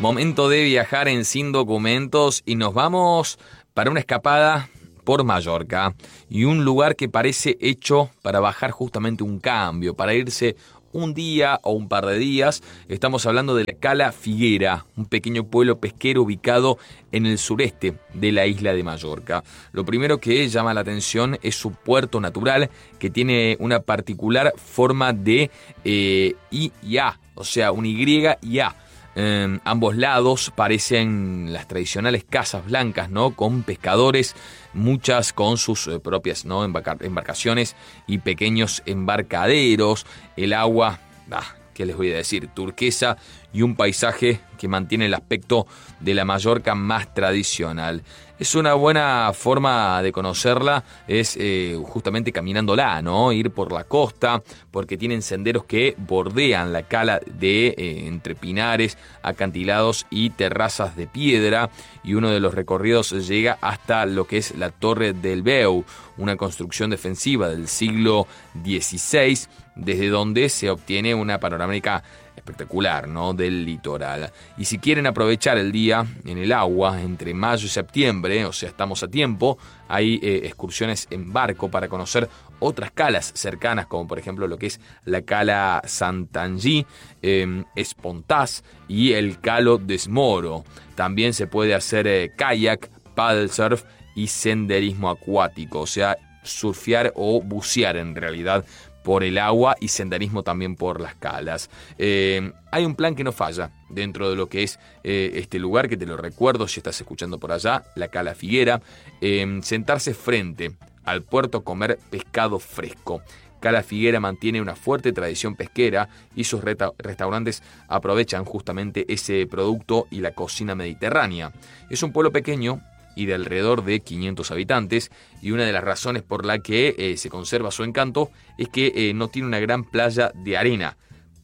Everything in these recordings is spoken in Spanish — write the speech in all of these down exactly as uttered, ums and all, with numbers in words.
Momento de viajar en Sin Documentos y nos vamos para una escapada por Mallorca y un lugar que parece hecho para bajar justamente un cambio, para irse un día o un par de días. Estamos hablando de la Cala Figuera, un pequeño pueblo pesquero ubicado en el sureste de la isla de Mallorca. Lo primero que llama la atención es su puerto natural, que tiene una particular forma de eh, I y A, o sea, un Y y A. Eh, ambos lados parecen las tradicionales casas blancas, ¿no? Con pescadores, muchas con sus eh, propias, ¿no? Embarca- embarcaciones y pequeños embarcaderos. El agua, ah, ¿qué les voy a decir? Turquesa y un paisaje que mantiene el aspecto de la Mallorca más tradicional. Es una buena forma de conocerla, es eh, justamente caminándola, ¿no? Ir por la costa, porque tienen senderos que bordean la cala de eh, entre pinares, acantilados y terrazas de piedra, y uno de los recorridos llega hasta lo que es la Torre del Veu, una construcción defensiva del siglo dieciséis, desde donde se obtiene una panorámica espectacular, ¿no? Del litoral. Y si quieren aprovechar el día en el agua entre mayo y septiembre, o sea, estamos a tiempo, hay eh, excursiones en barco para conocer otras calas cercanas, como por ejemplo lo que es la Cala Santangí, eh, Espontás y el Calo Desmoro. También se puede hacer eh, kayak, paddle surf y senderismo acuático, o sea, surfear o bucear en realidad por el agua y senderismo también por las calas. Eh, hay un plan que no falla dentro de lo que es eh, este lugar, que te lo recuerdo si estás escuchando por allá, la Cala Figuera. Eh, sentarse frente al puerto, comer pescado fresco. Cala Figuera mantiene una fuerte tradición pesquera y sus reta- restaurantes aprovechan justamente ese producto y la cocina mediterránea. Es un pueblo pequeño y de alrededor de quinientos habitantes, y una de las razones por la que eh, se conserva su encanto es que eh, no tiene una gran playa de arena.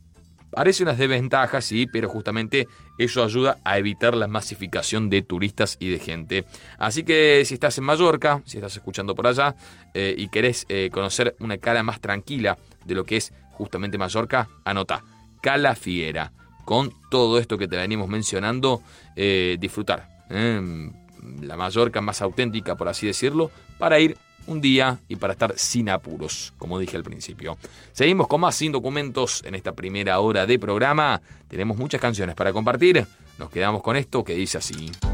Parece unas desventajas, sí, pero justamente eso ayuda a evitar la masificación de turistas y de gente. Así que si estás en Mallorca, si estás escuchando por allá eh, y querés eh, conocer una cala más tranquila de lo que es justamente Mallorca, anota, Cala Figuera. Con todo esto que te venimos mencionando, eh, disfrutar. ¿eh? La Mallorca más auténtica, por así decirlo, para ir un día y para estar sin apuros, como dije al principio. Seguimos con más Sin Documentos en esta primera hora de programa. Tenemos muchas canciones para compartir. Nos quedamos con esto que dice así.